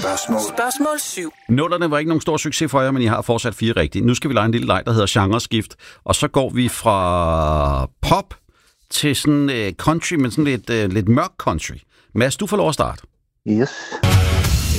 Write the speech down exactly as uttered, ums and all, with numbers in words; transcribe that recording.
Spørgsmål. Spørgsmål syv. Nullerne var ikke nogen stor succes for jer, men I har fortsat fire rigtige. Nu skal vi lege en lille leg, der hedder genreskift. Og så går vi fra pop til sådan uh, country, men sådan lidt, uh, lidt mørk country. Mads, du får lov at starte. Yes.